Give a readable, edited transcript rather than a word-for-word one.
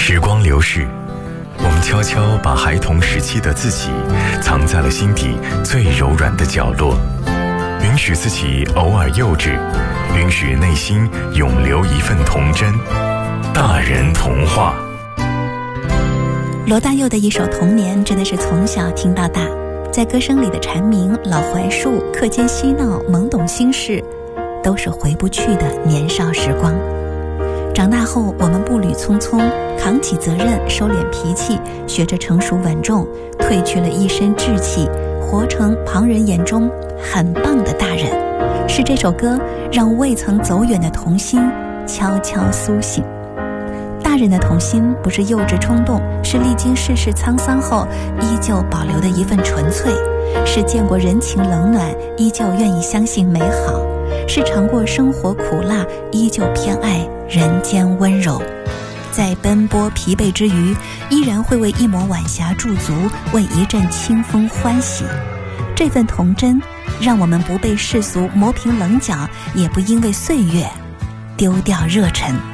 时光流逝，我们悄悄把孩童时期的自己藏在了心底最柔软的角落，允许自己偶尔幼稚，允许内心永留一份童真。大人童话。 罗大佑的一首《童年》真的是从小听到大，在歌声里的蝉鸣、老槐树、课间嬉闹、懵懂心事，都是回不去的年少时光。长大后，我们步履匆匆，扛起责任，收敛脾气，学着成熟稳重，褪去了一身稚气，活成旁人眼中很棒的大人。是这首歌让未曾走远的童心悄悄苏醒。大人的童心不是幼稚冲动，是历经世事沧桑后依旧保留的一份纯粹，是见过人情冷暖依旧愿意相信美好，是尝过生活苦辣依旧偏爱人间温柔。在奔波疲惫之余，依然会为一抹晚霞驻足，为一阵清风欢喜。这份童真让我们不被世俗磨平棱角，也不因为岁月丢掉热忱。